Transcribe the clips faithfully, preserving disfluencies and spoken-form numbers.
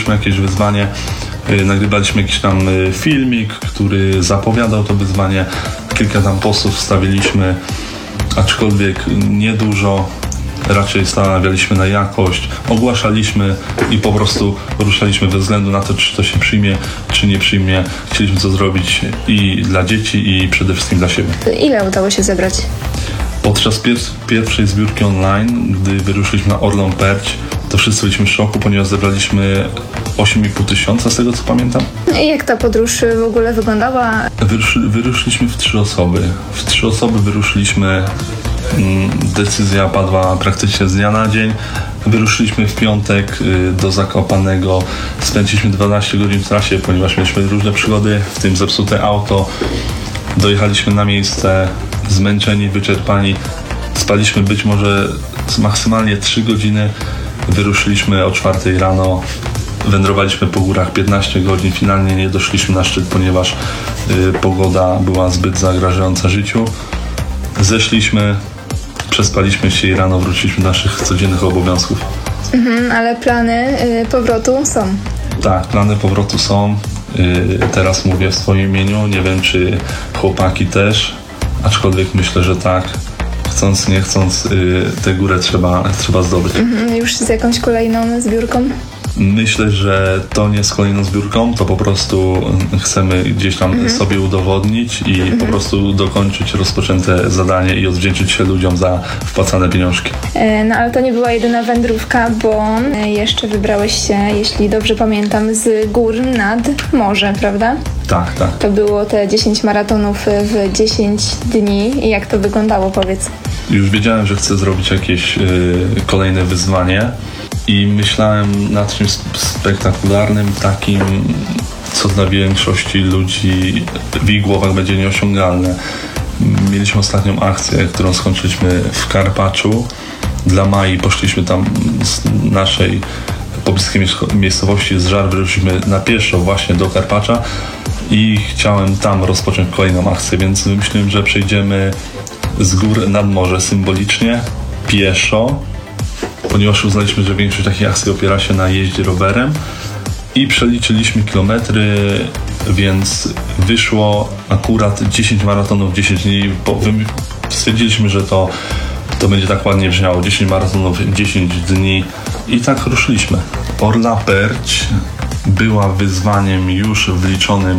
robiliśmy jakieś wyzwanie, nagrywaliśmy jakiś tam filmik, który zapowiadał to wyzwanie, kilka tam postów wstawiliśmy, aczkolwiek niedużo, raczej stawialiśmy na jakość, ogłaszaliśmy i po prostu ruszaliśmy bez względu na to, czy to się przyjmie, czy nie przyjmie. Chcieliśmy to zrobić i dla dzieci, i przede wszystkim dla siebie. Ile udało się zebrać? Podczas pier- pierwszej zbiórki online, gdy wyruszyliśmy na Orlą Perć, to wszyscy byliśmy w szoku, ponieważ zebraliśmy osiem i pół tysiąca, z tego co pamiętam. I jak ta podróż w ogóle wyglądała? Wyruszy, wyruszyliśmy w trzy osoby. W trzy osoby wyruszyliśmy, mm, decyzja padła praktycznie z dnia na dzień. Wyruszyliśmy w piątek y, do Zakopanego. Spędziliśmy dwanaście godzin w trasie, ponieważ mieliśmy różne przygody, w tym zepsute auto. Dojechaliśmy na miejsce zmęczeni, wyczerpani. Spaliśmy być może maksymalnie trzy godziny. Wyruszyliśmy o czwartej rano. Wędrowaliśmy po górach piętnaście godzin. Finalnie nie doszliśmy na szczyt, ponieważ y, pogoda była zbyt zagrażająca życiu. Zeszliśmy, przespaliśmy się i rano wróciliśmy do naszych codziennych obowiązków. Mhm, ale plany y, powrotu są. Tak, plany powrotu są. Y, teraz mówię w swoim imieniu. Nie wiem, czy chłopaki też, aczkolwiek myślę, że tak. Chcąc, nie chcąc, y, tę górę trzeba, trzeba zdobyć. Mhm, już z jakąś kolejną zbiórką? Myślę, że to nie z kolejną zbiórką, to po prostu chcemy gdzieś tam mhm. sobie udowodnić i mhm. po prostu dokończyć rozpoczęte zadanie i odwdzięczyć się ludziom za wpłacane pieniążki. No ale to nie była jedyna wędrówka, bo jeszcze wybrałeś się, jeśli dobrze pamiętam, z gór nad morze, prawda? Tak, tak. To było te dziesięć maratonów w dziesięć dni. I jak to wyglądało, powiedz? Już wiedziałem, że chcę zrobić jakieś y, kolejne wyzwanie. I myślałem nad czymś spektakularnym, takim, co dla większości ludzi w ich głowach będzie nieosiągalne. Mieliśmy ostatnią akcję, którą skończyliśmy w Karpaczu. Dla Mai poszliśmy tam z naszej pobliskiej miejscowości z Żar, wyruszyliśmy na pieszo właśnie do Karpacza i chciałem tam rozpocząć kolejną akcję, więc wymyśliłem, że przejdziemy z gór nad morze symbolicznie, pieszo, ponieważ uznaliśmy, że większość takich akcji opiera się na jeździe rowerem i przeliczyliśmy kilometry, więc wyszło akurat dziesięć maratonów, dziesięć dni. Stwierdziliśmy, że to, to będzie tak ładnie brzmiało, dziesięć maratonów, dziesięć dni i tak ruszyliśmy. Orla Perć była wyzwaniem już wliczonym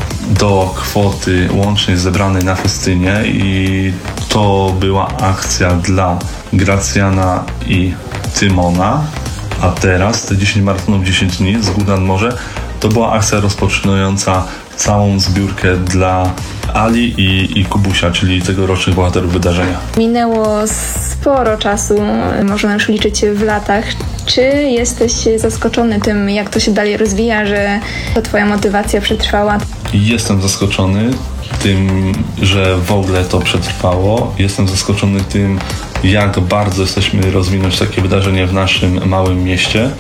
do kwoty łącznej zebranej na festynie i to była akcja dla Gracjana i Tymona, a teraz te dziesięć maratonów, dziesięć dni z gór nad morze to była akcja rozpoczynająca całą zbiórkę dla Ali i, i Kubusia, czyli tegorocznych bohaterów wydarzenia. Minęło sporo czasu, można już liczyć w latach. Czy jesteś zaskoczony tym, jak to się dalej rozwija, że to twoja motywacja przetrwała? Jestem zaskoczony tym, że w ogóle to przetrwało. Jestem zaskoczony tym, jak bardzo jesteśmy rozwinąć takie wydarzenie w naszym małym mieście.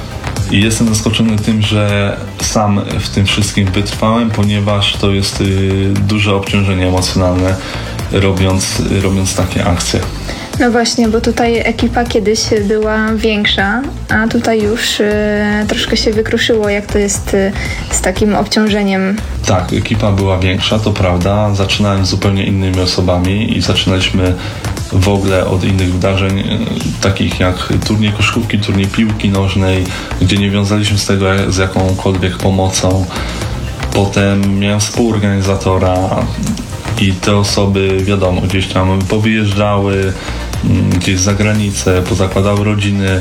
I jestem zaskoczony tym, że sam w tym wszystkim wytrwałem, ponieważ to jest y, duże obciążenie emocjonalne, robiąc, robiąc takie akcje. No właśnie, bo tutaj ekipa kiedyś była większa, a tutaj już y, troszkę się wykruszyło, jak to jest y, z takim obciążeniem. Tak, ekipa była większa, to prawda. Zaczynałem z zupełnie innymi osobami i zaczynaliśmy w ogóle od innych wydarzeń, y, takich jak turniej koszykówki, turniej piłki nożnej, gdzie nie wiązaliśmy z tego z jakąkolwiek pomocą. Potem miałem współorganizatora i te osoby, wiadomo, gdzieś tam powyjeżdżały, gdzieś za granicę, pozakładały rodziny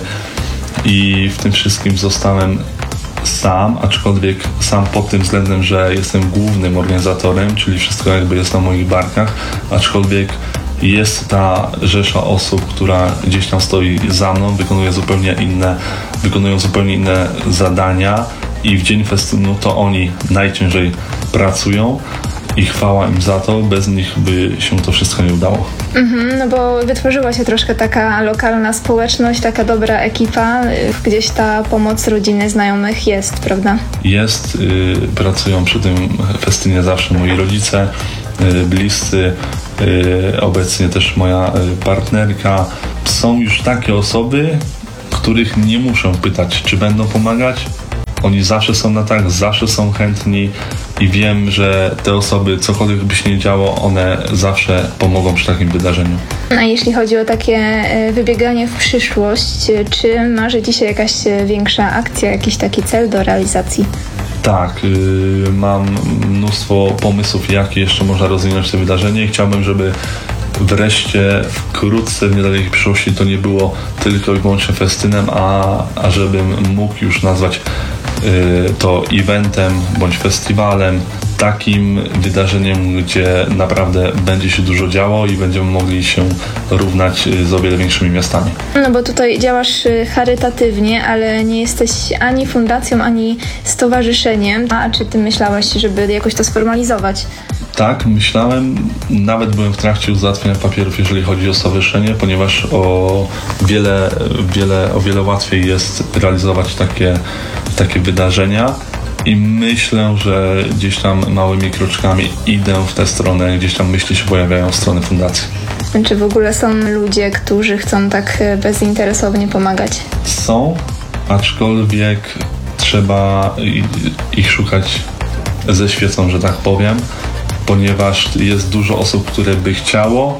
i w tym wszystkim zostałem sam, aczkolwiek sam pod tym względem, że jestem głównym organizatorem, czyli wszystko jakby jest na moich barkach, aczkolwiek jest ta rzesza osób, która gdzieś tam stoi za mną, wykonuje zupełnie inne, wykonują zupełnie inne zadania i w dzień festynu to oni najciężej pracują. I chwała im za to, bez nich by się to wszystko nie udało. Mhm, no bo wytworzyła się troszkę taka lokalna społeczność, taka dobra ekipa, gdzieś ta pomoc rodziny, znajomych jest, prawda? Jest, yy, pracują przy tym festynie zawsze moi rodzice, yy, bliscy, yy, obecnie też moja yy, partnerka. Są już takie osoby, których nie muszę pytać, czy będą pomagać, Oni zawsze są na tak, zawsze są chętni i wiem, że te osoby, cokolwiek by się nie działo, one zawsze pomogą przy takim wydarzeniu. A jeśli chodzi o takie e, wybieganie w przyszłość, e, czy marzy dzisiaj jakaś e, większa akcja, jakiś taki cel do realizacji? Tak, yy, mam mnóstwo pomysłów, jak jeszcze można rozwinąć to wydarzenie i chciałbym, żeby wreszcie wkrótce, w niedalekiej przyszłości to nie było tylko i wyłącznie festynem, a, a żebym mógł już nazwać yy, to eventem bądź festiwalem, takim wydarzeniem, gdzie naprawdę będzie się dużo działo i będziemy mogli się równać z o wiele większymi miastami. No bo tutaj działasz e, charytatywnie, ale nie jesteś ani fundacją, ani stowarzyszeniem. A czy ty myślałeś, żeby jakoś to sformalizować? Tak, myślałem, nawet byłem w trakcie załatwienia papierów, jeżeli chodzi o stowarzyszenie, ponieważ o wiele, wiele, o wiele łatwiej jest realizować takie, takie wydarzenia i myślę, że gdzieś tam małymi kroczkami idę w tę stronę, gdzieś tam myśli się pojawiają w stronę fundacji. Czy w ogóle są ludzie, którzy chcą tak e, bezinteresownie pomagać? Są, aczkolwiek trzeba i- ich szukać ze świecą, że tak powiem, ponieważ jest dużo osób, które by chciało,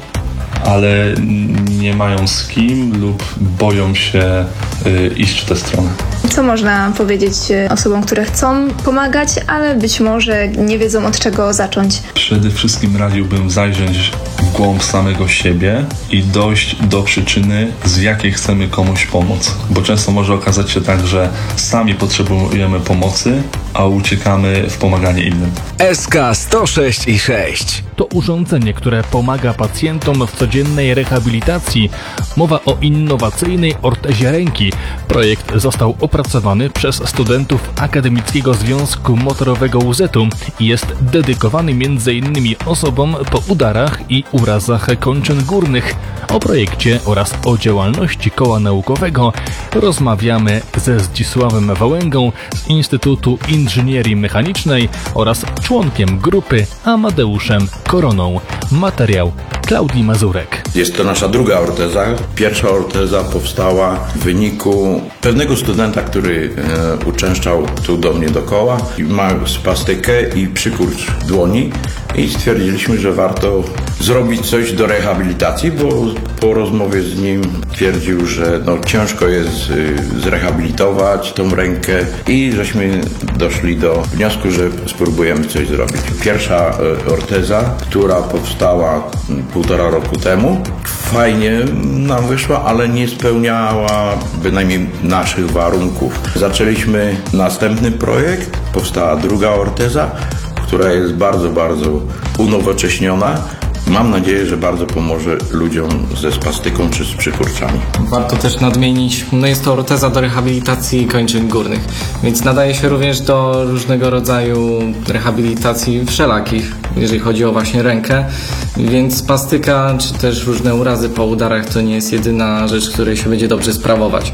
ale nie mają z kim lub boją się y, iść w tę stronę. Co można powiedzieć e, osobom, które chcą pomagać, ale być może nie wiedzą od czego zacząć? Przede wszystkim radziłbym zajrzeć w głąb samego siebie i dojść do przyczyny, z jakiej chcemy komuś pomóc. Bo często może okazać się tak, że sami potrzebujemy pomocy, a uciekamy w pomaganie innym. S K sto sześć i sześć. To urządzenie, które pomaga pacjentom w codziennej rehabilitacji. Mowa o innowacyjnej ortezie ręki. Projekt został opracowany przez studentów Akademickiego Związku Motorowego U Z-u i jest dedykowany między innymi osobom po udarach i urazach kończyn górnych. O projekcie oraz o działalności koła naukowego rozmawiamy ze Zdzisławem Wałęgą z Instytutu Inżynierii Mechanicznej oraz członkiem grupy Amadeuszem Koroną. Materiał Klaudii Mazurek. Jest to nasza druga orteza. Pierwsza orteza powstała w wyniku pewnego studenta, który e, uczęszczał tu do mnie do koła. Ma spastykę i przykurcz dłoni i stwierdziliśmy, że warto zrobić coś do rehabilitacji, bo po rozmowie z nim twierdził, że no, ciężko jest y, zrehabilitować tą rękę i żeśmy doszli do wniosku, że spróbujemy coś zrobić. Pierwsza y, orteza, która powstała y, półtora roku temu, fajnie nam wyszła, ale nie spełniała bynajmniej naszych warunków. Zaczęliśmy następny projekt, powstała druga orteza, która jest bardzo, bardzo unowocześniona. Mam nadzieję, że bardzo pomoże ludziom ze spastyką czy z przykurczami. Warto też nadmienić, no jest to orteza do rehabilitacji kończyn górnych, więc nadaje się również do różnego rodzaju rehabilitacji wszelakich, jeżeli chodzi o właśnie rękę, więc spastyka czy też różne urazy po udarach to nie jest jedyna rzecz, której się będzie dobrze sprawować.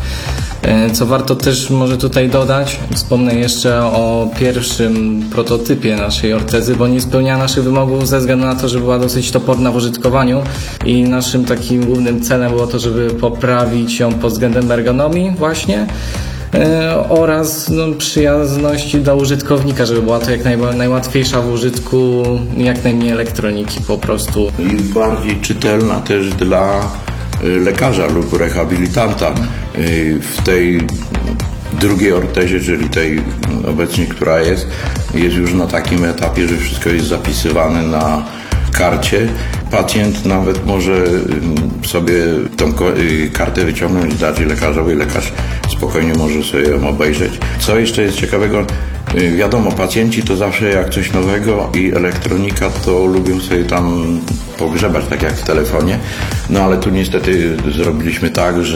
Co warto też może tutaj dodać, wspomnę jeszcze o pierwszym prototypie naszej ortezy, bo nie spełniała naszych wymogów ze względu na to, że była dosyć toporna w użytkowaniu i naszym takim głównym celem było to, żeby poprawić ją pod względem ergonomii właśnie e, oraz no, przyjazności dla użytkownika, żeby była to jak naj, najłatwiejsza w użytku, jak najmniej elektroniki po prostu. I bardziej czytelna też dla lekarza lub rehabilitanta. W tej drugiej ortezie, czyli tej obecnie, która jest, jest już na takim etapie, że wszystko jest zapisywane na karcie. Pacjent nawet może sobie tą kartę wyciągnąć i dać lekarzowi. Lekarz spokojnie może sobie ją obejrzeć. Co jeszcze jest ciekawego, wiadomo, pacjenci to zawsze jak coś nowego i elektronika to lubią sobie tam pogrzebać, tak jak w telefonie. No ale tu niestety zrobiliśmy tak, że